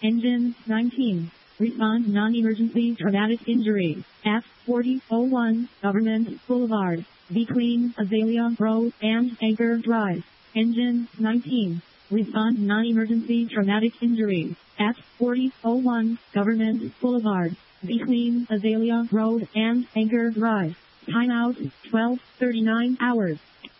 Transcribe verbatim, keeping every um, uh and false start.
Engine nineteen. Respond non-emergency traumatic injury. F forty oh one, Government Boulevard, between Azalea Road and Anchor Drive. Engine nineteen. Respond non-emergency traumatic injury. F forty oh one, Government Boulevard, between Azalea Road and Anchor Drive. Timeout twelve thirty-nine hours.